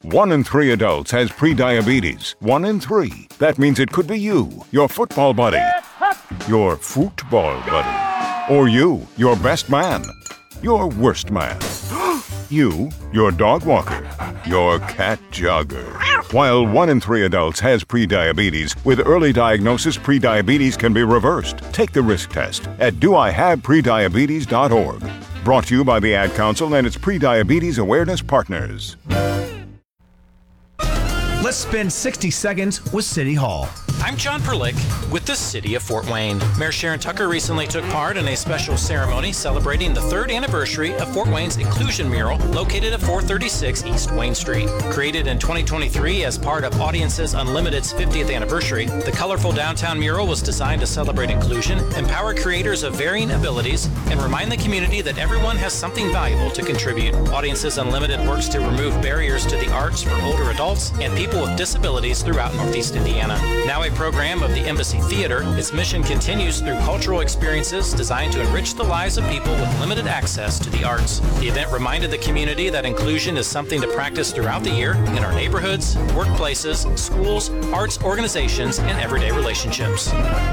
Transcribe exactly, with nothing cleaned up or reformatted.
One in three adults has prediabetes. One in three. That means it could be you, your football buddy, your football buddy, or you, your best man, your worst man, you, your dog walker, your cat jogger. While one in three adults has prediabetes, with early diagnosis, prediabetes can be reversed. Take the risk test at do I have prediabetes dot org. Brought to you by the Ad Council and its prediabetes awareness partners. Let's spend sixty seconds with City Hall. I'm John Perlick with the City of Fort Wayne. Mayor Sharon Tucker recently took part in a special ceremony celebrating the third anniversary of Fort Wayne's Inclusion Mural located at four thirty-six East Wayne Street. Created in twenty twenty-three as part of Audiences Unlimited's fiftieth anniversary, the colorful downtown mural was designed to celebrate inclusion, empower creators of varying abilities, and remind the community that everyone has something valuable to contribute. Audiences Unlimited works to remove barriers to the arts for older adults and people with disabilities throughout Northeast Indiana. Now a program of the Embassy Theater, its mission continues through cultural experiences designed to enrich the lives of people with limited access to the arts. The event reminded the community that inclusion is something to practice throughout the year in our neighborhoods, workplaces, schools, arts organizations, and everyday relationships.